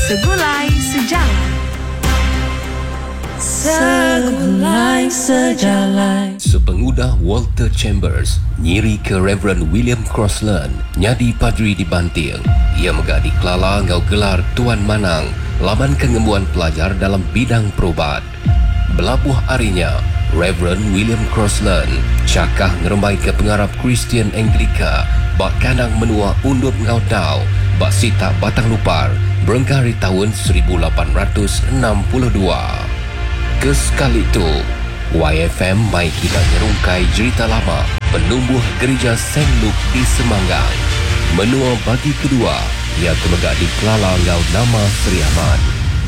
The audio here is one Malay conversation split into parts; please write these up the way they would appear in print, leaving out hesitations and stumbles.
Segulai Sejarah. Segulai Sejarah. Sepengudah Walter Chambers nyiri ke Reverend William Crossland nyadi padri di Banting. Ia megah dikelala ngau gelar Tuan Manang laban kengembuan pelajar dalam bidang perubat. Belabuh harinya, Reverend William Crossland cakah ngerembai ke pengarap Kristian Anglika bak kanang menua undup ngau tau bak sita batang lupar berengkari tahun 1862. Kesekali itu, YFM mai kita nyerungkai cerita lama penumbuh gereja St. Luke di Semanggang. Menua bagi kedua, ia kemegak di Kelala ngau nama Seri Ahmad.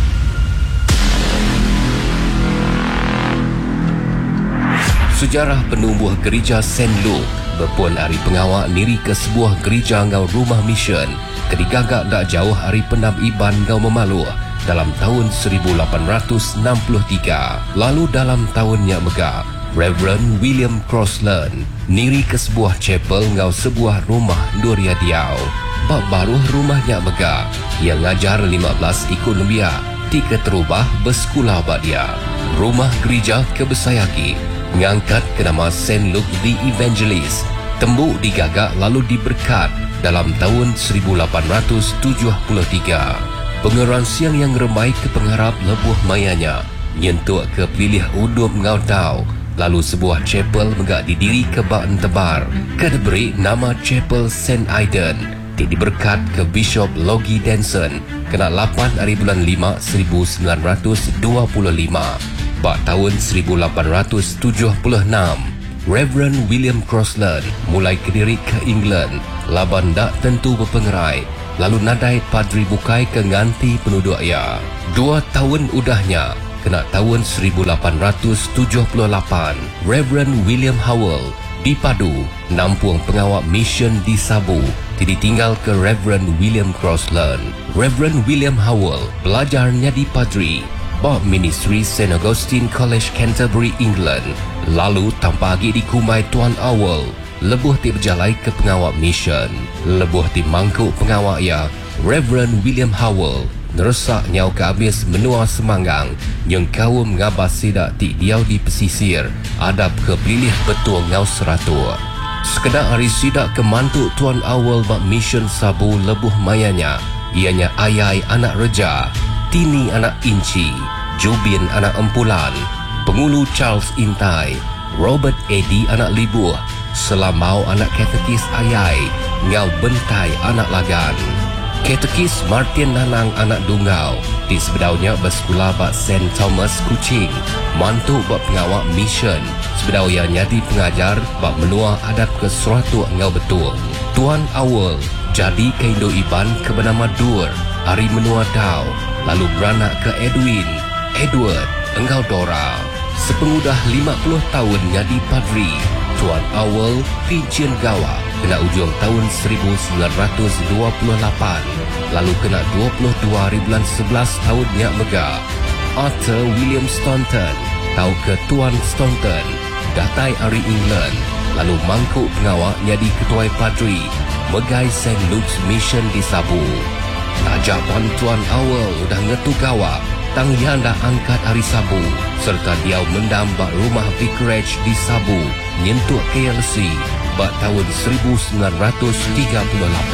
Sejarah penumbuh gereja St. Luke berpuan hari pengawak niri ke sebuah gereja ngau rumah mission kedigagak tak jauh hari Pendam Iban ngau Memaluh dalam tahun 1863. Lalu dalam tahunnya megah, Reverend William Crossland niri ke sebuah chapel ngau sebuah rumah Nuria Diau. Bak baru rumahnya megah, ia ngajar 15 ikut lembia, tiga terubah bersekolah bak dia. Rumah gereja kebesayaki ngangkat ke nama St. Luke the Evangelist. Tembuk digagak lalu diberkat dalam tahun 1873. Pengeran siang yang remai ke pengharap lebuh mayanya nyentuk ke pilih udup ngau tau. Lalu sebuah chapel megak didiri ke bak tebar ke diberi nama Chapel St. Aidan. Diberkat ke Bishop Logie Denson kena 8 hari bulan 5 1925. Bak tahun 1876, Reverend William Crossland mulai kediri ke England laban tak tentu berpengerai. Lalu nadai padri bukai ke nganti penduduk ia. 2 tahun udahnya, kena tahun 1878, Reverend William Howell dipadu nampung pengawak mission di Sabu ditinggal ke Reverend William Crossland. Reverend William Howell belajar nyadi padri bab ministry St. Augustine College Canterbury, England. Lalu tanpa lagi dikumai Tuan Howell lebuh ti berjalai ke pengawak mission. Lebuh ti mangkuk pengawak ia, Reverend William Howell neresak nyau ke habis menua Semanggang yang kaum ngabas sidak ti diau di pesisir adab ke pilih betul ngau seratua. Sekedar hari sidak ke mantuk Tuan Howell bak mission Sabu lebuh mayanya, ianya Ayai anak Reja, Tini anak Inci, Jubin anak Empulan, Pengulu Charles Intai, Robert Eddy anak Libuh, Selamau anak Katekis Ayai, Ngau Bentai anak Lagan, Katekis Martin Nanang anak Dungau, di sebedaunya bersekolah bak St. Thomas Kuching, mantu bak pengawak mission, sebedau ia nyadi pengajar bak menua adab ke suatu ngau betul. Tuan Howell jadi ke Indo Iban ke bernama Dur, hari menua Dau, lalu beranak ke Edward, engkau Dora. Sepengudah 50 tahun nyadi padri, Tuan Howell Pincian Gawa kena ujung tahun 1928, lalu kena 22 hari bulan 11 tahunnya megah. Arthur William Staunton tahu ke Tuan Staunton datai hari England, lalu mangkuk pengawak nyadi ketua padri megai St. Luke's Mission di Sabu. Tajapan Tuan Howell udah ngetu gawa tang yang dah angkat hari Sabu serta dia mendam bak rumah vicarage di Sabu nyentuk KLC bak tahun 1938.